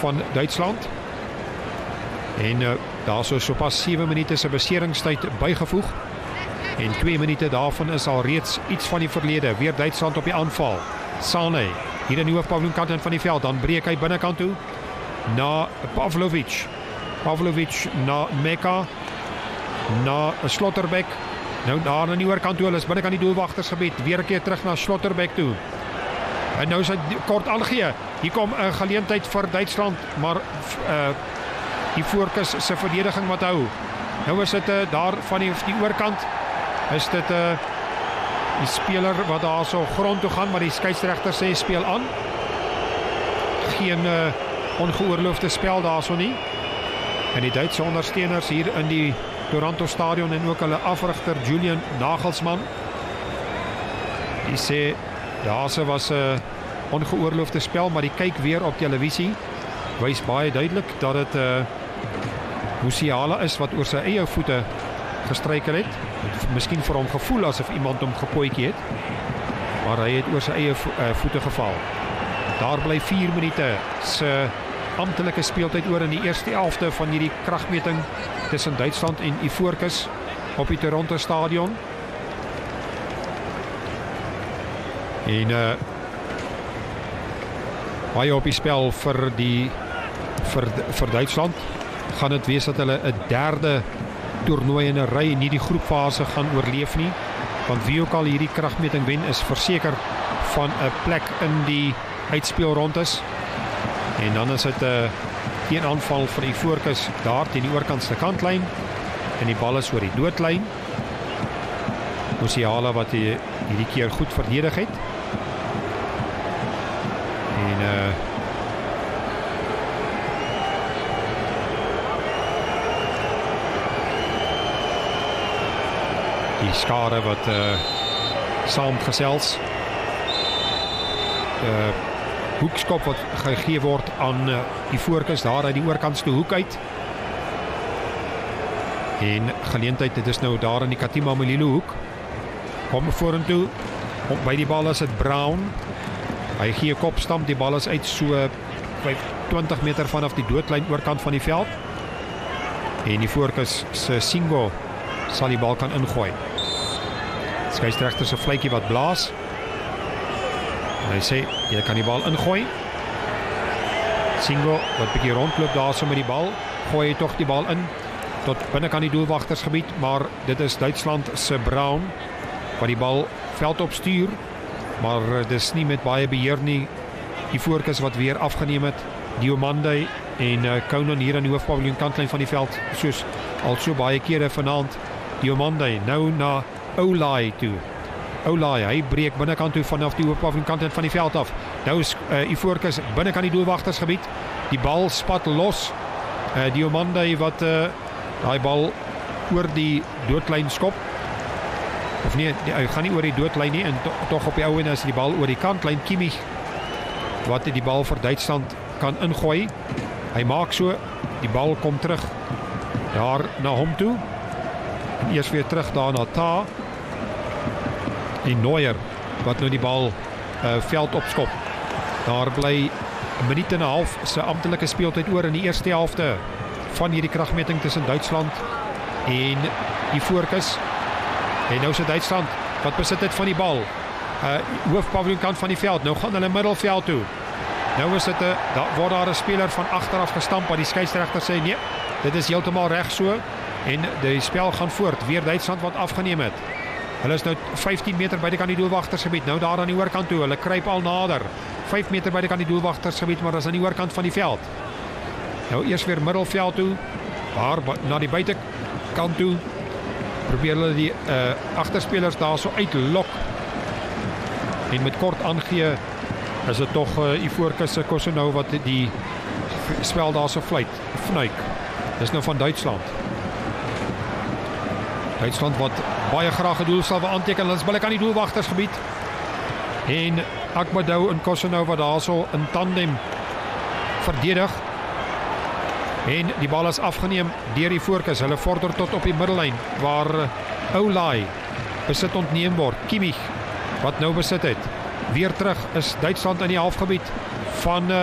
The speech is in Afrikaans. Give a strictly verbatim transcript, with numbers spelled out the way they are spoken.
van Duitsland. En uh, daar is so pas sewe minute se beseringstyd bygevoeg. En twee minute daarvan is al reeds iets van die verlede. Weer Duitsland op die aanval. Sane, hier in die hoofpaviljoenkant van die veld. Dan breek hy binnekant toe na Pavlovic. Pavlovic na Meka. Na Slotterbeck. Nou daar aan die oorkant toe, hulle is binnekant die doelwagtersgebied. Weer 'n keer terug na Slotterbeck toe. En nou is hy kort aangee. Hier kom 'n geleentheid vir Duitsland, maar uh, die Voorkus se verdediging wat hou. Nou is dit uh, daar van die, die oorkant is dit uh, die speler wat daar so grond toe gaan, maar die skeieregter sê speel aan. Geen uh, ongeoorloofde spel daar so nie. En die Duitse ondersteuners hier in die Toronto stadion en ook hulle afrigter Julian Nagelsmann, die sê daar se was 'n uh, ongeoorloofde spel, maar die kyk weer op televisie wys baie duidelik dat dit uh, Musiala is wat oor sy eie voete gestruikel het. Miskien vir hom gevoel asof iemand hom gekooitjie het, maar hy het oor sy eie vo uh, voete geval. Daar bly vier minute se amptelike speeltyd oor in die eerste helfte van hierdie kragmeting tussen Duitsland en Ivoorkus op die Toronto stadion. En uh, baie op die spel vir die vir, vir Duitsland. Gaan dit wees dat hulle 'n derde toernooi in 'n ry nie die groepfase gaan oorleef nie, want wie ook al hierdie kragmeting wen is verseker van 'n plek in die uitspelrondes. En dan is dit 'n uh, een aanval vir die Ivoorkus daar teen die oorkantste kantlyn en die bal is oor die doodlyn. Musiala wat die, hierdie keer goed verdedig het. En uh, die skare wat uh, saamgesels. Uh, hoekskop wat gegee word aan uh, die Ivoorkus daar uit die oorkantste hoek uit. En geleentheid, dit is nou daar in die Katima Mulilo hoek. Kom vorentoe, op by die bal is dit Brown. Hy gee 'n kopstamp, die bal is uit so twintig meter vanaf die doodlyn oorkant van die veld. En die Ivoorkus se Singo sal die bal kan ingooi. Skeieregter se fluitjie wat blaas. En hy sê, jy kan die bal ingooi. Singo wat bietjie rondloop daar so met die bal, gooi hy tog die bal in tot binnekant die doelwagtersgebied, maar dit is Duitsland se Brown wat die bal veld op stuur, maar dis nie met baie beheer nie. Die Ivoorkus wat weer afgeneem het, Diomande en uh, Conan hier aan die hoofpaviljoen kantlyn van die veld, soos al so baie kere vanaand. Diomande nou na Olai toe. Olai, hy breek binnekant toe vanaf die hoofpaviljoen kantlyn van die veld af. Nou is uh, Ivoorkus binnekant die doelwagtersgebied. Die bal spat los. Uh, Diomande wat uh, daai bal oor die doodlyn skop. Of nee, die, hy gaan nie oor die doodlyn nie, en to, toch op die ou en is die bal oor die kantlyn. Kimmich wat die bal vir Duitsland kan ingooi. Hy maak so, die bal kom terug daar na hom toe. En eers weer terug daar na Ta. En Neuer wat nou die bal uh, veld opskop. Daar bly 'n minuut en 'n half se amptelike speeltyd oor in die eerste helfte van hierdie kragmeting tussen Duitsland en die Ivoorkus. En nou sit Duitsland wat besit het van die bal. Uh, hoofpaviljoenkant van die veld. Nou gaan hulle middelveld toe. Nou is dit 'n daar word daar 'n speler van agteraf gestamp, maar die skeieregter sê nee, dit is heeltemal reg so en die spel gaan voort. Weer Duitsland wat afgeneem het. Hulle is nou vyftien meter by die kan die doelwagtersgebied. Nou daar aan die oorkant toe. Hulle kruip al nader. vyf meter by die kan die doelwagtersgebied, maar dis aan die oorkant van die veld. Nou eers weer middelveld toe. Daar na die buitekant toe. Probeer hulle die uh, agterspelers daar so uitlok. En met kort aangee is dit tog uh, Ivoorkus se Kosonou wat die spel daar so fluit, fnuik. Dis nou van Duitsland. Duitsland wat baie graag 'n doelstal wil aanteken. Hulle is binne kan die doelwagtersgebied. En Akmadou en Kosonou wat daar so in tandem verdedig. En die bal is afgeneem deur die Ivoorkus. Hulle vorder tot op die middellyn waar Olai besit ontneem word. Kimmich wat nou besit het. Weer terug is Duitsland in die halfgebied van uh,